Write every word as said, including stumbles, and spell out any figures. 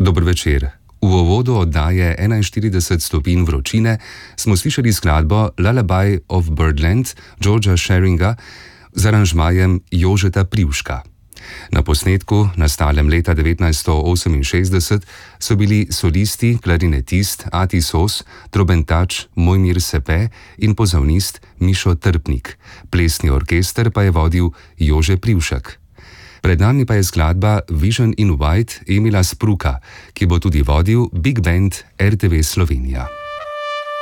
Dober večer. V uvodu oddaje enainštirideset stopinj vročine smo slišali skladbo Lullaby of Birdland Georgea Shearinga z aranžmajem Jožeta Privška. Na posnetku, nastalem leta devetnajststo oseminšestdeset, so bili solisti, klarinetist Ati Sos, trobentač Mojmir Sepe in pozavnist Mišo Trpnik. Plesni orkester pa je vodil Jože Privšek. Pred nami pa je skladba Vision in White Emila Spruka, ki bo tudi vodil Big Band er te ve Slovenija.